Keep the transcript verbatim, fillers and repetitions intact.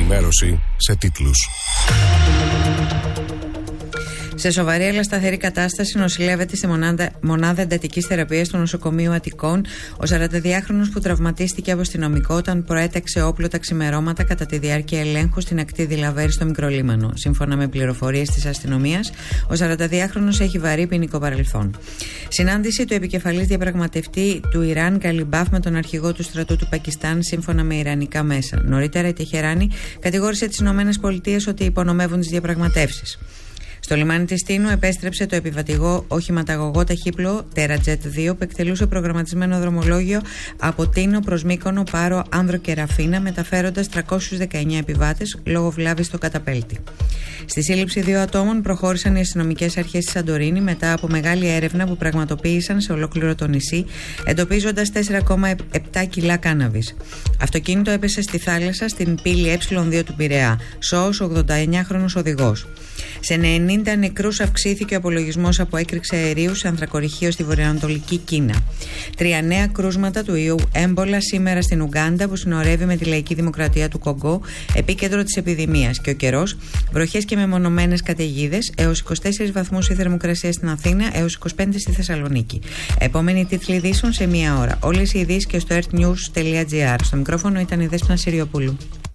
Ενημέρωση σε τίτλους. Σε σοβαρή αλλά σταθερή κατάσταση νοσηλεύεται στη μονάδα, μονάδα εντατικής θεραπείας του νοσοκομείου Αττικών ο σαρανταδυάχρονος που τραυματίστηκε από αστυνομικό όταν προέταξε όπλο τα ξημερώματα κατά τη διάρκεια ελέγχου στην ακτή Δηλαβέρη στο Μικρολίμανο. Σύμφωνα με πληροφορίες της αστυνομίας, ο σαρανταδυάχρονος έχει βαρύ ποινικό παρελθόν. Συνάντηση του επικεφαλής διαπραγματευτή του Ιράν Γκαλιμπάφ με τον αρχηγό του στρατού του Πακιστάν, σύμφωνα με ιρανικά μέσα. Νωρίτερα η Τεχεράνη κατηγόρησε τις ΗΠΑ ότι υπονομεύουν τις διαπραγματεύσεις. Στο λιμάνι της Τίνου επέστρεψε το επιβατηγό οχηματαγωγό ταχύπλοο Τερατζέτ δύο που εκτελούσε προγραμματισμένο δρομολόγιο από Τίνο προς Μύκονο, Πάρο, Άνδρο και Ραφίνα, μεταφέροντας τριακόσιους δεκαεννέα επιβάτες λόγω βλάβης στο καταπέλτη. Στη σύλληψη δύο ατόμων προχώρησαν οι αστυνομικές αρχές στη Σαντορίνη μετά από μεγάλη έρευνα που πραγματοποίησαν σε ολόκληρο το νησί, εντοπίζοντας τέσσερα κόμμα επτά κιλά κάναβης. Αυτοκίνητο έπεσε στη θάλασσα στην πύλη Ε δύο του Πειραιά. Σώος ογδονταεννιάχρονος οδηγός. Σε ενενήντα νεκρούς αυξήθηκε ο απολογισμός από έκρηξη αερίου σε ανθρακοριχείο στη βορειοανατολική Κίνα. Τρία νέα κρούσματα του ιού έμπολα σήμερα στην Ουγκάντα που συνορεύει με τη Λαϊκή Δημοκρατία του Κογκό, επίκεντρο της επιδημίας. Και ο καιρός, βροχές και μεμονωμένες καταιγίδες, έως είκοσι τέσσερις βαθμούς η θερμοκρασία στην Αθήνα, έως είκοσι πέντε στη Θεσσαλονίκη. Επόμενη τίτλη ειδήσεων σε μία ώρα. Όλες οι ειδήσεις και στο earthnews τελεία gr. Στο μικρόφωνο ήταν η Δέσποινα Συριοπούλου.